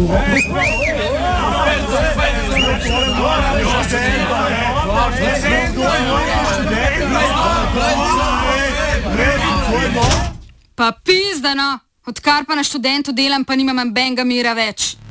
Pa pizda no, odkar pa na študentu delam, pa nimam nobenega mira več.